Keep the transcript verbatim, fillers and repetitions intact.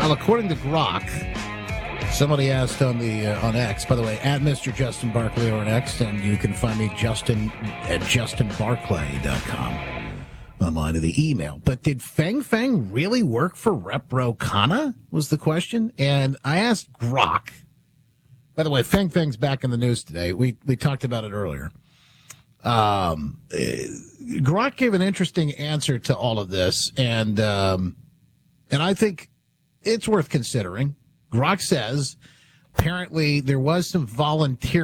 Well, according to Grok, somebody asked on the uh, on X, by the way, at Mister Justin Barclay on X, and you can find me Justin at justin barclay dot com online to the email. But did Fang Fang really work for Rep Ro Khanna was the question. And I asked Grok. By the way, Fang Fang's back in the news today. We we talked about it earlier. Um, uh, Grok gave an interesting answer to all of this, and um, and I think it's worth considering. Grok says apparently there was some volunteer